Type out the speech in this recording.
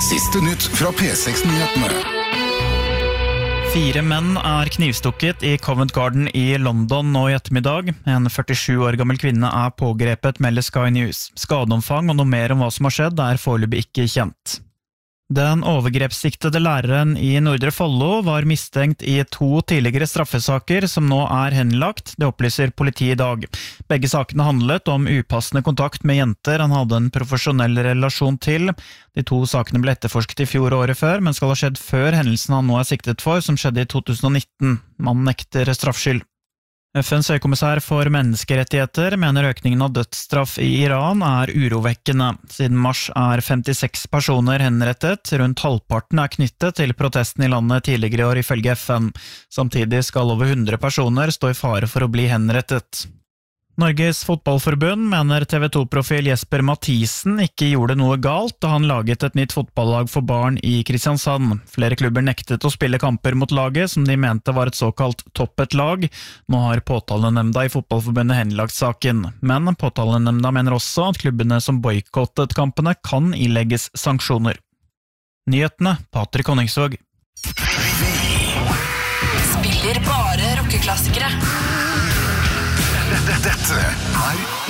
Siste nytt fra P6-nyhetene. 4 menn er knivstukket i Covent Garden i London nå i ettermiddag. En 47 år gammel kvinne er pågrepet, melder Sky News. Skadeomfang og noe mer om hva som har skjedd er foreløpig ikke kjent. Den overgrepssiktede læreren i Nordre Follo var mistenkt i 2 tidligere straffesaker som nå er henlagt, det opplyser politiet i dag. Begge sakene handlet om upassende kontakt med jenter han hadde en profesjonell relasjon til. De 2 sakene ble etterforsket i fjor og året før, men skal ha skjedd før hendelsen han nå er siktet for, som skjedde i 2019. Mannen nekter straffskyld. FNs høykommissær for menneskerettigheter mener økningen av dødsstraff i Iran er urovekkende. Siden mars er 56 personer henrettet, rundt halvparten er knyttet til protesten i landet tidligere i år ifølge FN. Samtidig skal over 100 personer stå i fare for å bli henrettet. Norges fotballforbund mener TV2-profil Jesper Mathisen ikke gjorde noe galt da han laget et nytt fotballag for barn i Kristiansand. Flere klubber nektet å spille kamper mot laget, som de mente var et såkalt toppet lag. Nå har påtalenemnda i fotballforbundet henlagt saken. Men påtalenemnda mener også at klubbene som boykottet kampene kan ilegges sanksjoner. Nyhetene, Patrik Honningsvåg. Spiller bare rockeklassikere. Dette er